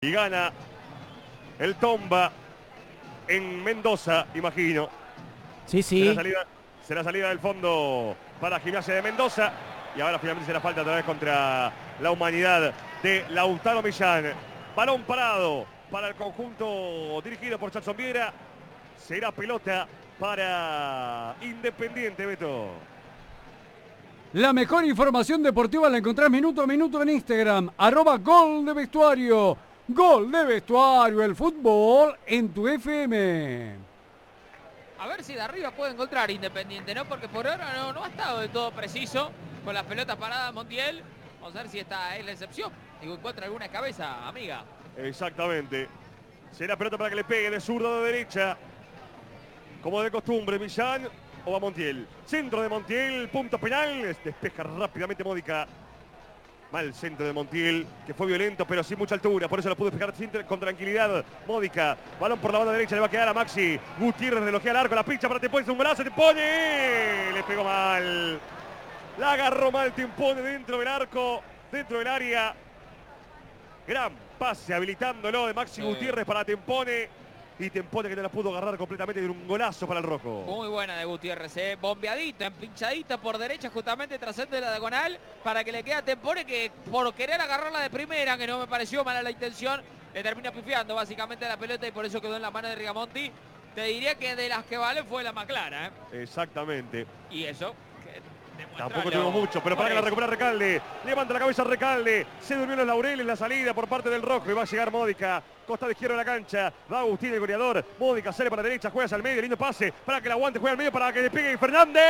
Y gana el Tomba en Mendoza, imagino. Sí, sí. Será salida del fondo para Gimnasia de Mendoza. Y ahora finalmente será falta otra vez contra la Humanidad de Lautaro Millán. Balón parado para el conjunto dirigido por Jackson Viera. Será pelota para Independiente, Beto. La mejor información deportiva la encontrás minuto a minuto en Instagram. @Gol de Vestuario. Gol de Vestuario, el fútbol en tu FM. A ver si de arriba puede encontrar Independiente, ¿no? Porque por ahora no ha estado del todo preciso con las pelotas paradas Montiel. Vamos a ver si esta es la excepción. Digo, encuentra alguna cabeza, amiga. Exactamente. Será pelota para que le pegue de zurda o de derecha. Como de costumbre, Millán o va Montiel. Centro de Montiel, punto penal. Despeja rápidamente Módica. Mal centro de Montiel, que fue violento, pero sin mucha altura. Por eso lo pudo despejar con tranquilidad. Módica, balón por la banda derecha, le va a quedar a Maxi. Gutiérrez relojea el arco, la pincha para Tempone, un golazo, Tempone. Le pegó mal. La agarró mal Tempone dentro del arco, dentro del área. Gran pase habilitándolo de Maxi Gutiérrez para Tempone. Y Tempone que no la pudo agarrar completamente de un golazo para el rojo. Muy buena de Gutiérrez, bombeadita, empinchadita por derecha justamente tras de la diagonal para que le quede a Tempone que por querer agarrarla de primera, que no me pareció mala la intención, le termina pifiando básicamente la pelota y por eso quedó en la mano de Rigamonti. Te diría que de las que vale fue la más clara, Exactamente. Y eso... Tampoco tuvimos mucho, pero para que la recupera Recalde. Levanta la cabeza Recalde. Se durmió en los laureles la salida por parte del rojo y va a llegar Módica. Costado izquierdo de la cancha. Va Agustín, el goleador. Módica sale para la derecha, juega hacia el medio. Lindo pase para que la aguante, juega al medio para que le pegue Fernández.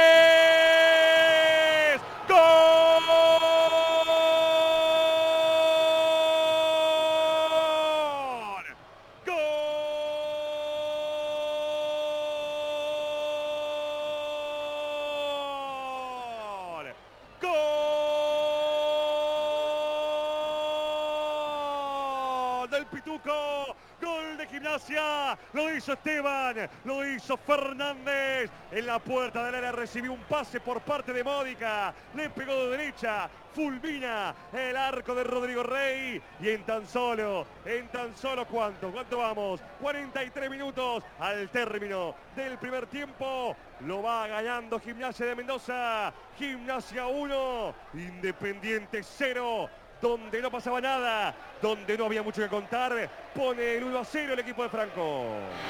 ¡Gol! Del Pituco, gol de Gimnasia, lo hizo Esteban, lo hizo Fernández, en la puerta del área recibió un pase por parte de Módica, le pegó de derecha, fulmina el arco de Rodrigo Rey y en tan solo ¿cuánto vamos? 43 minutos al término del primer tiempo, lo va ganando Gimnasia de Mendoza, Gimnasia 1, Independiente 0. Donde no pasaba nada, donde no había mucho que contar, pone el 1-0 el equipo de Franco.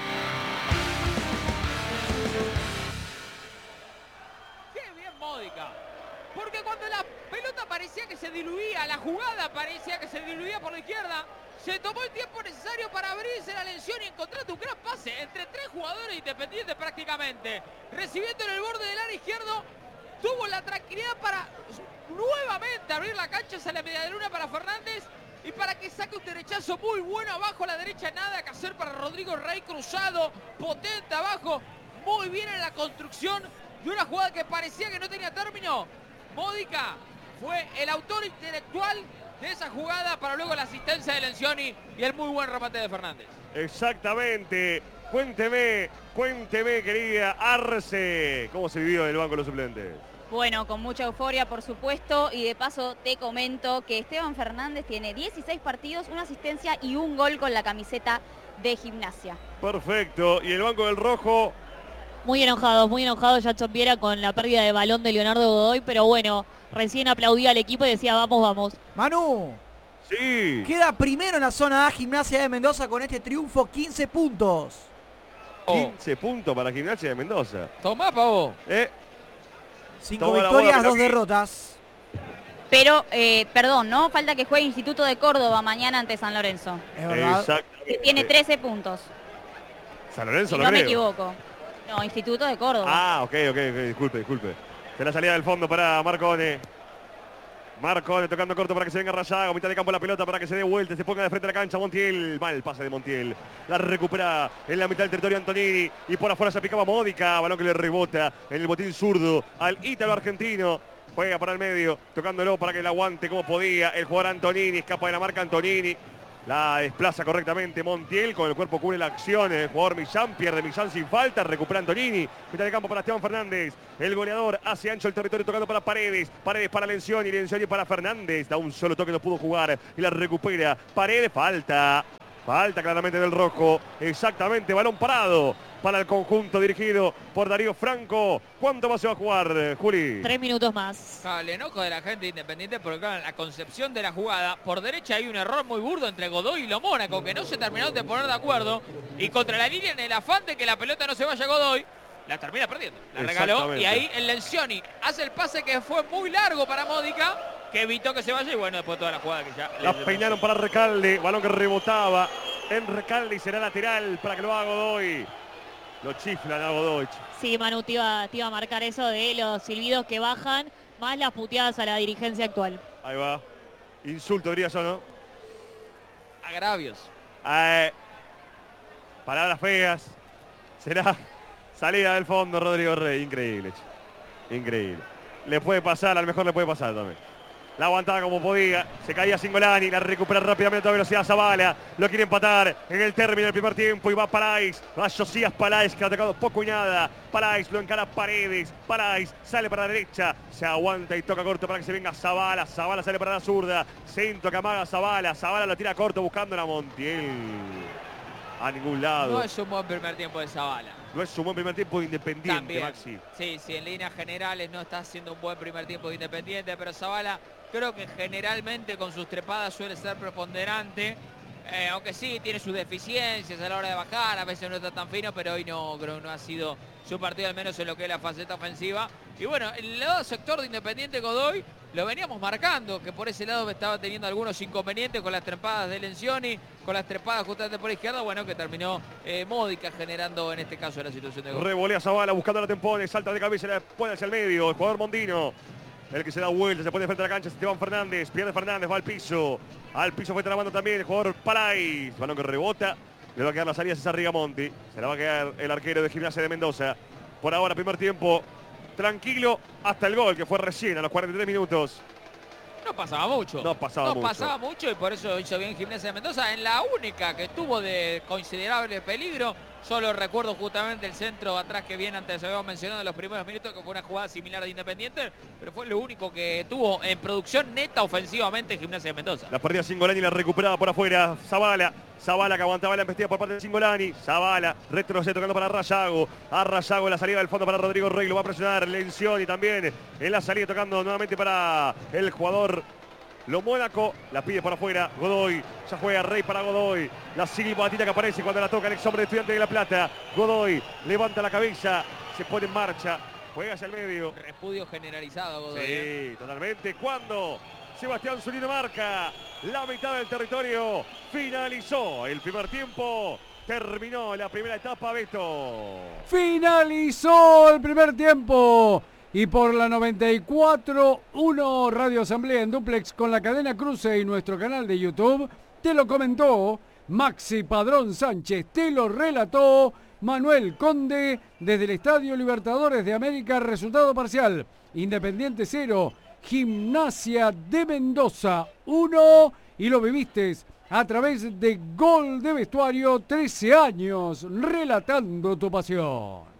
¡Qué bien Módica! Porque cuando la pelota parecía que se diluía, la jugada parecía que se diluía por la izquierda, se tomó el tiempo necesario para abrirse la lesión y encontrar un gran pase entre tres jugadores independientes prácticamente. Recibiendo en el borde del área izquierdo, tuvo la tranquilidad para nuevamente abrir la cancha hacia la media luna para Fernández y para que saque un derechazo muy bueno abajo a la derecha, nada que hacer para Rodrigo Rey, cruzado, potente abajo, muy bien en la construcción de una jugada que parecía que no tenía término. Módica fue el autor intelectual de esa jugada para luego la asistencia de Lencioni y el muy buen remate de Fernández. Exactamente. Cuénteme, querida Arce, ¿cómo se vivió en el banco de los suplentes? Bueno, con mucha euforia, por supuesto, y de paso te comento que Esteban Fernández tiene 16 partidos, una asistencia y un gol con la camiseta de Gimnasia. Perfecto, y el banco del rojo... Muy enojado Jackson Viera con la pérdida de balón de Leonardo Godoy, pero bueno, recién aplaudía al equipo y decía vamos. Manu. Sí. Queda primero en la zona A Gimnasia de Mendoza con este triunfo, 15 puntos. 15 puntos para Gimnasia de Mendoza. Tomá, pavo. 5 victorias, 2 derrotas. Pero, perdón, ¿no? Falta que juegue Instituto de Córdoba mañana ante San Lorenzo. Es verdad. Que tiene 13 puntos. San Lorenzo, si no me equivoco. No, Instituto de Córdoba. Ah, ok, disculpe. Será salida del fondo para Marcone. Marcone tocando corto para que se venga Rayago. Mitad de campo la pelota para que se dé vuelta. Se ponga de frente a la cancha Montiel. Mal pase de Montiel. La recupera en la mitad del territorio Antonini. Y por afuera se picaba Módica. Balón que le rebota en el botín zurdo al ítalo argentino. Juega para el medio. Tocándolo para que la aguante como podía. El jugador Antonini. Escapa de la marca Antonini. La desplaza correctamente Montiel, con el cuerpo cubre la acción. El jugador Millán, pierde Millán sin falta, recupera Antonini. Mitad de campo para Esteban Fernández. El goleador hace ancho el territorio tocando para Paredes. Paredes para Lencioni, Lencioni para Fernández. Da un solo toque, no pudo jugar y la recupera. Paredes, falta. Falta claramente del rojo. Exactamente, balón parado para el conjunto dirigido por Darío Franco. ¿Cuánto más se va a jugar, Juli? 3 minutos más. El enojo de la gente Independiente porque claro, en la concepción de la jugada, por derecha hay un error muy burdo entre Godoy y Lo Mónaco, que no se terminaron de poner de acuerdo. Y contra la línea, en el afán de que la pelota no se vaya a Godoy, la termina perdiendo. La regaló y ahí el Lencioni hace el pase que fue muy largo para Módica, que evitó que se vaya y bueno, después toda la jugada que ya... La peinaron para Recalde, balón que rebotaba en Recalde y será lateral para que lo haga Godoy. Lo chiflan a Godoy. Sí, Manu, te iba a marcar eso de los silbidos que bajan, más las puteadas a la dirigencia actual. Ahí va. Insulto, diría yo, ¿no? Agravios. Palabras feas. Será salida del fondo, Rodrigo Rey. Increíble. Increíble. Le puede pasar, al mejor le puede pasar también. La aguantaba como podía, se caía Cingolani, la recupera rápidamente a velocidad Zavala, lo quiere empatar en el término del primer tiempo y va Paláez, va Josías Paláez que ha atacado poco y nada, Paláez lo encara Paredes, Paláez sale para la derecha, se aguanta y toca corto para que se venga Zavala, Zavala sale para la zurda, centro que amaga Zavala, Zavala lo tira corto buscando a Montiel, a ningún lado. No es un buen primer tiempo de Zavala. No es un buen primer tiempo de Independiente, También. Maxi. Sí, en líneas generales no está haciendo un buen primer tiempo de Independiente, pero Zavala creo que generalmente con sus trepadas suele ser preponderante, aunque sí tiene sus deficiencias a la hora de bajar, a veces no está tan fino, pero hoy no creo que no ha sido su partido, al menos en lo que es la faceta ofensiva. Y bueno, el lado sector de Independiente Godoy lo veníamos marcando, que por ese lado estaba teniendo algunos inconvenientes con las trepadas de Lencioni, con las trepadas justamente por izquierda, bueno, que terminó Módica generando en este caso la situación de gol. Revolea Zavala buscando la Tempone, salta de cabeza y la pone hacia el medio, el jugador Mondino. El que se da vuelta, se pone frente a la cancha, Esteban Fernández, pierde Fernández, va al piso fue trabando también el jugador Paláez, balón que rebota, le va a quedar la salida a César Rigamonti, se la va a quedar el arquero de Gimnasia de Mendoza. Por ahora, primer tiempo, tranquilo hasta el gol, que fue recién a los 43 minutos. No pasaba mucho. No pasaba mucho y por eso hizo bien Gimnasia de Mendoza. En la única que estuvo de considerable peligro, solo recuerdo justamente el centro atrás que bien antes se había mencionado en los primeros minutos, que fue una jugada similar de Independiente, pero fue lo único que tuvo en producción neta ofensivamente Gimnasia de Mendoza. La perdida Cingolani, la recuperada por afuera, Zavala que aguantaba la embestida por parte de Cingolani, Zavala, retrocede tocando para Rayago, a Rayago en la salida del fondo para Rodrigo Rey, lo va a presionar Lencioni también, en la salida tocando nuevamente para el jugador Lo Mónaco, la pide por afuera, Godoy, ya juega Rey para Godoy, la silbatita que aparece cuando la toca el ex hombre de Estudiantes de La Plata, Godoy levanta la cabeza, se pone en marcha, juega hacia el medio. Repudio generalizado a Godoy. Sí, totalmente, cuando Sebastián Zunino marca la mitad del territorio, finalizó el primer tiempo, terminó la primera etapa, Beto. Finalizó el primer tiempo. Y por la 94.1 Radio Asamblea en duplex con la cadena Cruce y nuestro canal de YouTube, te lo comentó Maxi Padrón Sánchez, te lo relató Manuel Conde desde el Estadio Libertadores de América. Resultado parcial: Independiente 0, Gimnasia de Mendoza 1. Y lo viviste a través de Gol de Vestuario, 13 años relatando tu pasión.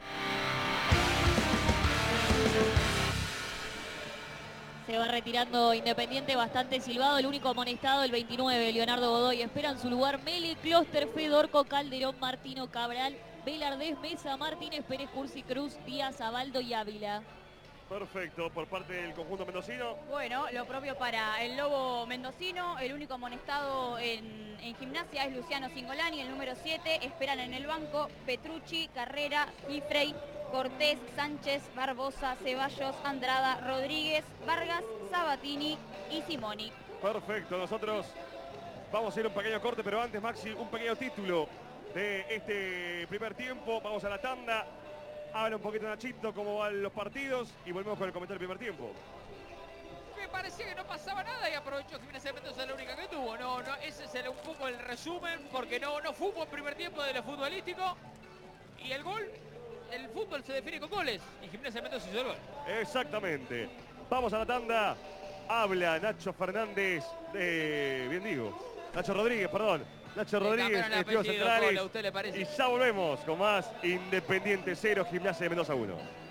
Se va retirando Independiente, bastante silbado. El único amonestado, el 29, Leonardo Godoy. Espera en su lugar Meli, Closter, Fedorco, Calderón, Martino, Cabral, Velardés, Mesa, Martínez, Pérez, Cursi, Cruz, Díaz, Abaldo y Ávila. Perfecto, por parte del conjunto mendocino. Bueno, lo propio para el Lobo mendocino. El único amonestado en Gimnasia es Luciano Cingolani, el número 7. Esperan en el banco Petrucci, Carrera, Gifrey, Cortés, Sánchez, Barbosa, Ceballos, Andrada, Rodríguez, Vargas, Sabatini y Simoni. Perfecto, nosotros vamos a ir a un pequeño corte, pero antes, Maxi, un pequeño título de este primer tiempo. Vamos a la tanda. Habla un poquito Nachito cómo van los partidos y volvemos con el comentario del primer tiempo. Me parecía que no pasaba nada y aprovechó Gimnasia de Mendoza, la única que tuvo. Ese es un poco el resumen, porque no fue un buen primer tiempo de lo futbolístico. Y el gol, el fútbol se define con goles y Gimnasia de Mendoza hizo el gol. Exactamente. Vamos a la tanda. Habla Nacho Fernández de, bien digo, Nacho Rodríguez, perdón. Nacho Le Rodríguez, cambiaron el estudios apellido, centrales. Colo, ¿a usted le parece? Y ya volvemos con más Independiente 0, Gimnasia de Mendoza 1.